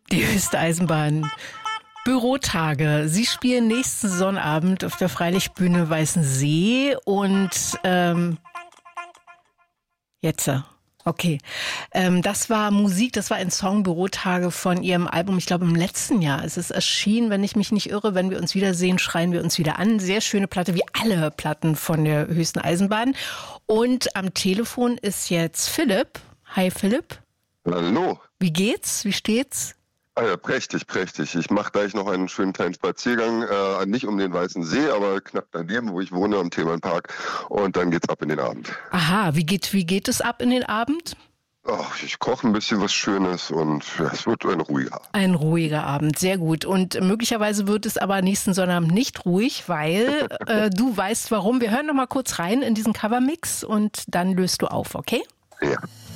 Die höchste Eisenbahn. Bürotage. Sie spielen nächsten Sonnabend auf der Freilichtbühne Weißensee und jetzt. Okay. Das war Musik, das war ein Song Bürotage von Ihrem Album, ich glaube im letzten Jahr. Es ist erschienen, wenn ich mich nicht irre. Wenn wir uns wiedersehen, schreien wir uns wieder an. Sehr schöne Platte, wie alle Platten von der höchsten Eisenbahn. Und am Telefon ist jetzt Philipp. Hi Philipp. Hallo. Wie geht's? Wie steht's? Ah ja, prächtig, prächtig. Ich mache gleich noch einen schönen kleinen Spaziergang, nicht um den Weißen See, aber knapp daneben, wo ich wohne, am Themenpark. Und dann geht's ab in den Abend. Aha, wie geht es ab in den Abend? Ach, ich koche ein bisschen was Schönes und ja, es wird ein ruhiger Abend. Ein ruhiger Abend, sehr gut. Und möglicherweise wird es aber nächsten Sonnabend nicht ruhig, weil du weißt warum. Wir hören noch mal kurz rein in diesen Covermix und dann löst du auf, okay? Ja.